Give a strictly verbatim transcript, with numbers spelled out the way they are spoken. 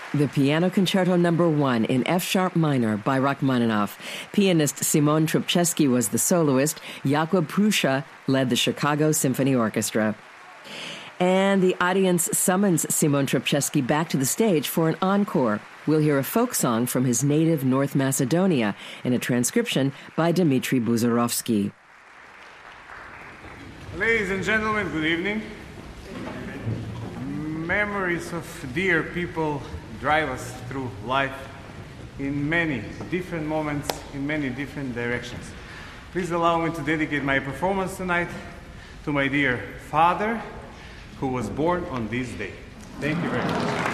The Piano Concerto Number One in F-sharp minor by Rachmaninoff. Pianist Simon Trubczewski was the soloist. Jakub Prusza led the Chicago Symphony Orchestra. And the audience summons Simon Trubczewski back to the stage for an encore. We'll hear a folk song from his native North Macedonia in a transcription by Dmitry Buzarovsky. Ladies and gentlemen, good evening. Memories of dear people drive us through life in many different moments, in many different directions. Please allow me to dedicate my performance tonight to my dear father, who was born on this day. Thank you very much.